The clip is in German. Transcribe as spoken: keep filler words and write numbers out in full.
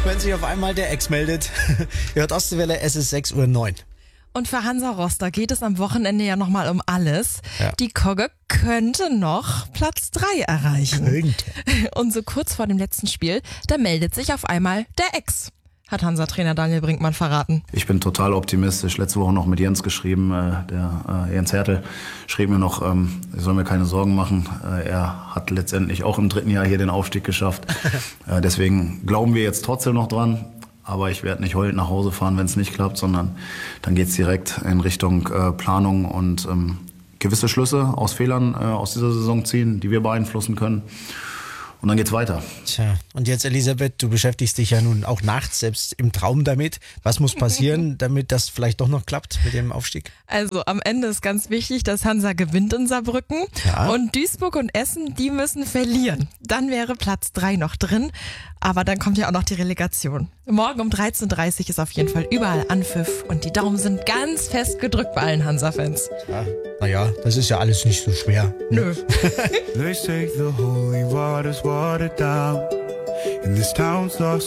wenn sich auf einmal der Ex meldet. Ihr hört Ostwelle, es ist sechs Uhr neun. Und für Hansa Rostock geht es am Wochenende ja nochmal um alles. Ja. Die Kogge könnte noch Platz drei erreichen. Könnte. Und so kurz vor dem letzten Spiel, da meldet sich auf einmal der Ex. Hat Hansa-Trainer Daniel Brinkmann verraten. Ich bin total optimistisch. Letzte Woche noch mit Jens geschrieben. Äh, der äh, Jens Hertel schrieb mir noch, ähm, ich soll mir keine Sorgen machen. Äh, er hat letztendlich auch im dritten Jahr hier den Aufstieg geschafft. äh, deswegen glauben wir jetzt trotzdem noch dran. Aber ich werde nicht heulend nach Hause fahren, wenn es nicht klappt, sondern dann geht's direkt in Richtung äh, Planung und ähm, gewisse Schlüsse aus Fehlern äh, aus dieser Saison ziehen, die wir beeinflussen können. Und dann geht's weiter. Tja, und jetzt Elisabeth, du beschäftigst dich ja nun auch nachts, selbst im Traum damit. Was muss passieren, damit das vielleicht doch noch klappt mit dem Aufstieg? Also am Ende ist ganz wichtig, dass Hansa gewinnt in Saarbrücken. Ja. Und Duisburg und Essen, die müssen verlieren. Dann wäre Platz drei noch drin. Aber dann kommt ja auch noch die Relegation. Morgen um dreizehn Uhr dreißig ist auf jeden Fall überall Anpfiff. Und die Daumen sind ganz fest gedrückt bei allen Hansa-Fans. Ja, naja, das ist ja alles nicht so schwer. Nö. They say the holy water's watered down, and this town's lost